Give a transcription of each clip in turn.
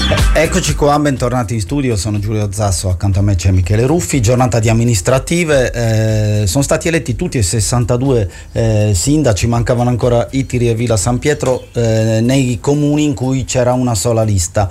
Eccoci qua, bentornati in studio, sono Giulio Zasso, accanto a me c'è Michele Ruffi. Giornata di amministrative, sono stati eletti tutti i 62 sindaci, mancavano ancora Itiri e Villa San Pietro nei comuni in cui c'era una sola lista.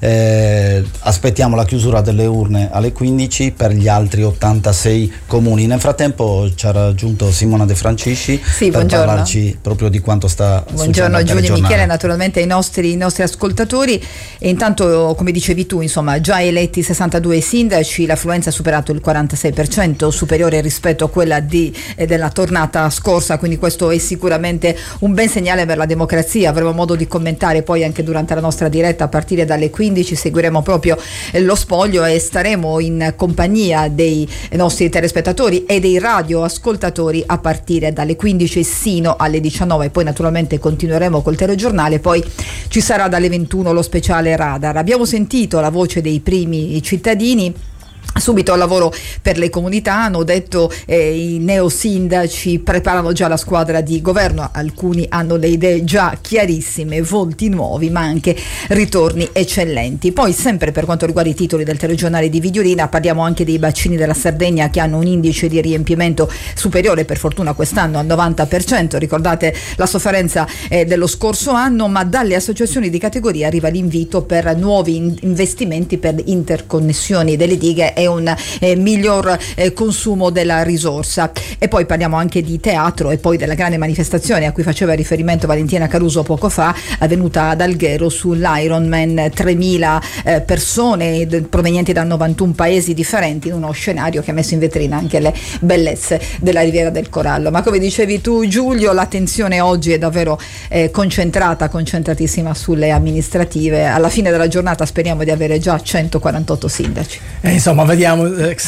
Aspettiamo la chiusura delle urne alle 15 per gli altri 86 comuni. Nel frattempo ci ha raggiunto Simona De Francisci per buongiorno. Parlarci proprio di quanto sta succedendo. Buongiorno Giulio, Michele, naturalmente ai nostri ascoltatori. E intanto, come dicevi tu, insomma, già eletti 62 sindaci, l'affluenza ha superato il 46%, superiore rispetto a quella della tornata scorsa, quindi questo è sicuramente un ben segnale per la democrazia. Avremo modo di commentare poi anche durante la nostra diretta a partire dalle 15, seguiremo proprio lo spoglio e staremo in compagnia dei nostri telespettatori e dei radioascoltatori a partire dalle 15 sino alle 19, poi naturalmente continueremo col telegiornale, poi ci sarà dalle 21 lo speciale Radar. Abbiamo sentito la voce dei primi cittadini. Subito al lavoro per le comunità, hanno detto i neosindaci preparano già la squadra di governo, alcuni hanno le idee già chiarissime, volti nuovi ma anche ritorni eccellenti. Poi sempre per quanto riguarda i titoli del telegiornale di Videolina parliamo anche dei bacini della Sardegna che hanno un indice di riempimento superiore per fortuna quest'anno al 90%, ricordate la sofferenza dello scorso anno, ma dalle associazioni di categoria arriva l'invito per nuovi investimenti per interconnessioni delle dighe e un miglior consumo della risorsa. E poi parliamo anche di teatro e poi della grande manifestazione a cui faceva riferimento Valentina Caruso poco fa, avvenuta ad Alghero sull'Ironman, 3.000 persone provenienti da 91 paesi differenti in uno scenario che ha messo in vetrina anche le bellezze della Riviera del Corallo. Ma come dicevi tu Giulio, l'attenzione oggi è davvero concentratissima sulle amministrative. Alla fine della giornata speriamo di avere già 148 sindaci. Insomma, vediamo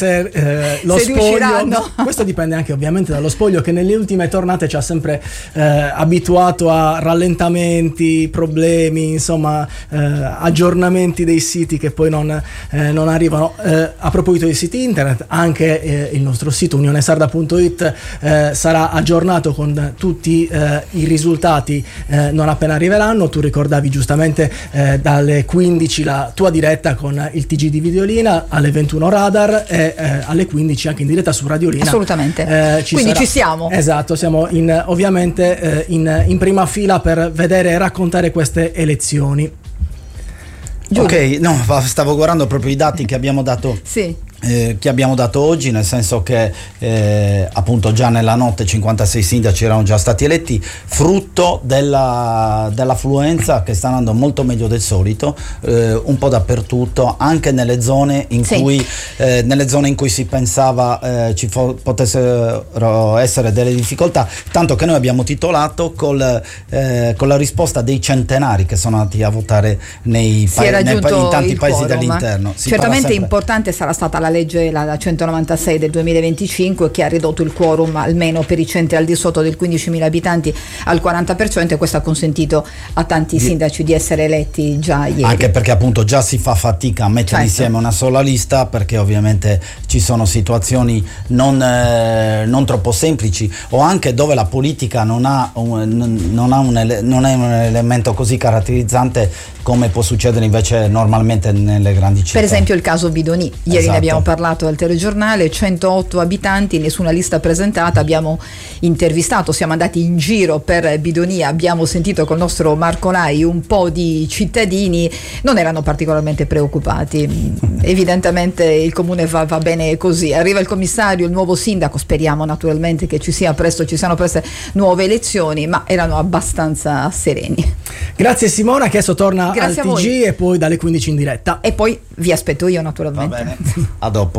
se lo spoglio riusciranno. Questo dipende anche ovviamente dallo spoglio che nelle ultime tornate ci ha sempre abituato a rallentamenti, problemi, insomma aggiornamenti dei siti che poi non arrivano. A proposito dei siti internet, anche il nostro sito unionesarda.it sarà aggiornato con tutti i risultati non appena arriveranno. Tu ricordavi giustamente dalle 15 la tua diretta con il TG di Videolina, alle 21 Radar e alle 15 anche in diretta su Radiolina. Assolutamente. Quindi ci siamo. Esatto, siamo ovviamente in prima fila per vedere e raccontare queste elezioni. Giulio. Ok, no, stavo guardando proprio i dati che abbiamo dato. Sì. Che abbiamo dato oggi, nel senso che appunto già nella notte 56 sindaci erano già stati eletti, frutto dell'affluenza che sta andando molto meglio del solito, un po' dappertutto, anche nelle zone in cui si pensava ci potessero essere delle difficoltà, tanto che noi abbiamo titolato con la risposta dei centenari che sono andati a votare in tanti paesi dell'interno. Certamente importante sarà stata la legge la 196 del 2025 che ha ridotto il quorum almeno per i centri al di sotto del 15.000 abitanti al 40% e questo ha consentito a tanti sindaci di essere eletti già ieri. Anche perché appunto già si fa fatica a mettere insieme una sola lista, perché ovviamente ci sono situazioni non troppo semplici o anche dove la politica non è un elemento così caratterizzante come può succedere invece normalmente nelle grandi città. Per esempio il caso Bidoni, ieri esatto. Ne abbiamo parlato al telegiornale, 108 abitanti, nessuna lista presentata, abbiamo intervistato, siamo andati in giro per Bidonia, abbiamo sentito col nostro Marco Lai un po' di cittadini, non erano particolarmente preoccupati, evidentemente il comune va bene così, arriva il commissario, il nuovo sindaco, speriamo naturalmente che ci siano presto nuove elezioni, ma erano abbastanza sereni. Grazie Simona, che adesso torna Grazie al TG e poi dalle 15 in diretta. E poi vi aspetto io naturalmente. Va bene, a dopo.